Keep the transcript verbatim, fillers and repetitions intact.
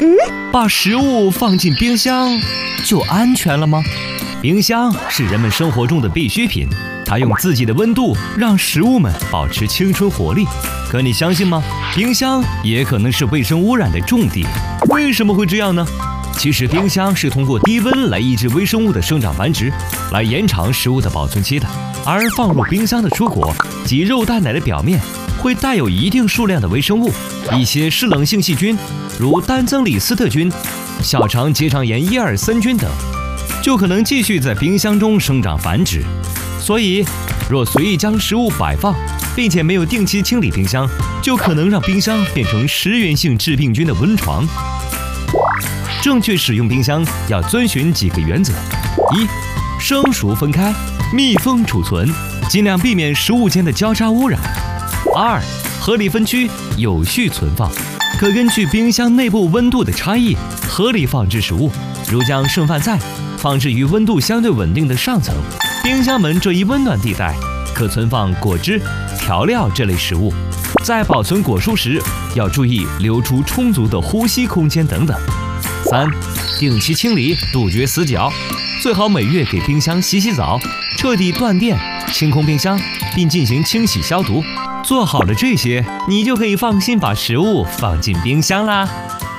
把食物放进冰箱就安全了吗？冰箱是人们生活中的必需品，它用自己的温度让食物们保持青春活力。可你相信吗？冰箱也可能是卫生污染的重地。为什么会这样呢？其实冰箱是通过低温来抑制微生物的生长繁殖，来延长食物的保存期的。而放入冰箱的蔬果及肉蛋奶的表面会带有一定数量的微生物，一些湿冷性细菌，如单增里斯特菌、小肠结肠炎耶尔森菌等，就可能继续在冰箱中生长繁殖。所以，若随意将食物摆放，并且没有定期清理冰箱，就可能让冰箱变成食源性致病菌的温床。正确使用冰箱要遵循几个原则：一、生熟分开，密封储存，尽量避免食物间的交叉污染；二、合理分区，有序存放，可根据冰箱内部温度的差异合理放置食物，如将剩饭菜放置于温度相对稳定的上层。冰箱门这一温暖地带可存放果汁、调料这类食物。在保存果蔬时，要注意留出充足的呼吸空间等等。三、定期清理，杜绝死角，最好每月给冰箱洗洗澡，彻底断电，清空冰箱，并进行清洗消毒。做好了这些，你就可以放心把食物放进冰箱啦。